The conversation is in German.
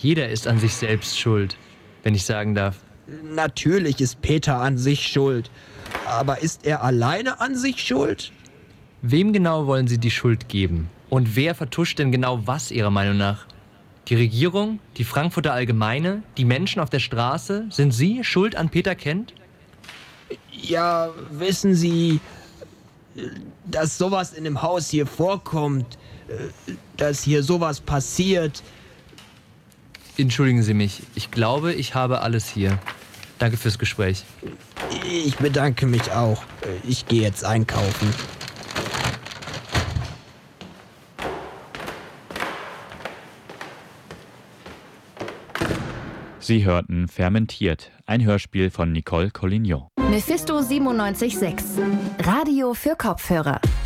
Jeder ist an sich selbst schuld, wenn ich sagen darf. Natürlich ist Peter an sich schuld. Aber ist er alleine an sich schuld? Wem genau wollen Sie die Schuld geben? Und wer vertuscht denn genau was Ihrer Meinung nach? Die Regierung? Die Frankfurter Allgemeine? Die Menschen auf der Straße? Sind Sie schuld an Peter Kent? Ja, wissen Sie, dass sowas in dem Haus hier vorkommt, dass hier sowas passiert. Entschuldigen Sie mich, ich glaube, ich habe alles hier. Danke fürs Gespräch. Ich bedanke mich auch. Ich gehe jetzt einkaufen. Sie hörten Fermentiert, ein Hörspiel von Nicole Collignon. Mephisto 97.6. Radio für Kopfhörer.